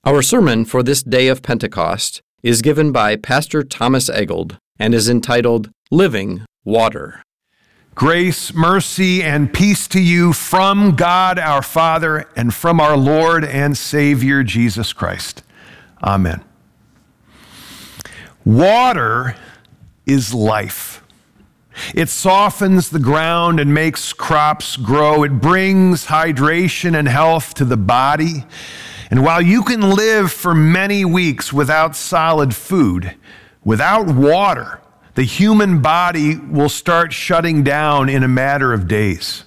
Our sermon for this day of Pentecost is given by Pastor Thomas Eggold and is entitled Living Water. Grace, mercy, and peace to you from God our Father and from our Lord and Savior Jesus Christ. Amen. Water is life. It softens the ground and makes crops grow. It brings hydration and health to the body. And while you can live for many weeks without solid food, without water, the human body will start shutting down in a matter of days.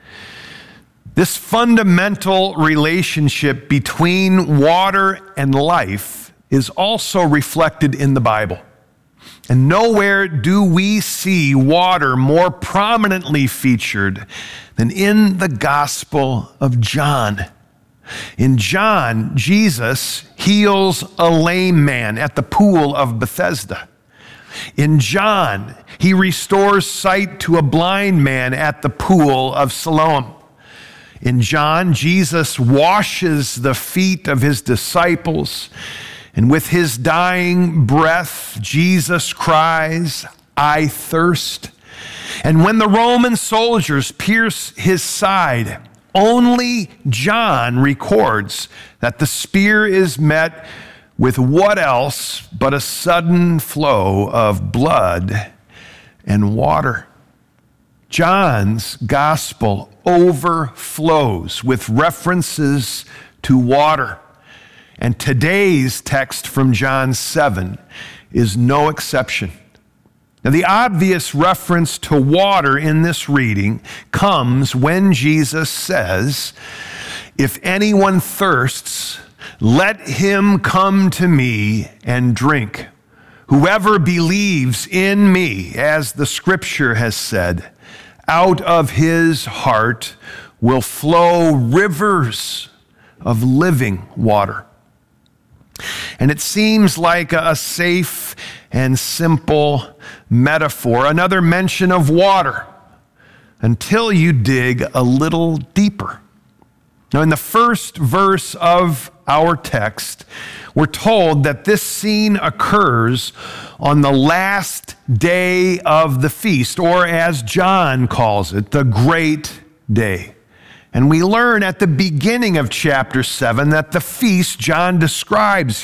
This fundamental relationship between water and life is also reflected in the Bible. And nowhere do we see water more prominently featured than in the Gospel of John. In John, Jesus heals a lame man at the pool of Bethesda. In John, he restores sight to a blind man at the pool of Siloam. In John, Jesus washes the feet of his disciples, and with his dying breath, Jesus cries, "I thirst." And when the Roman soldiers pierce his side, only John records that the spear is met with what else but a sudden flow of blood and water. John's gospel overflows with references to water, and today's text from John 7 is no exception. Now, the obvious reference to water in this reading comes when Jesus says, "If anyone thirsts, let him come to me and drink. Whoever believes in me, as the scripture has said, out of his heart will flow rivers of living water." And it seems like a safe and simple metaphor, another mention of water, until you dig a little deeper. Now, in the first verse of our text, we're told that this scene occurs on the last day of the feast, or as John calls it, the great day. And we learn at the beginning of chapter 7 that the feast John describes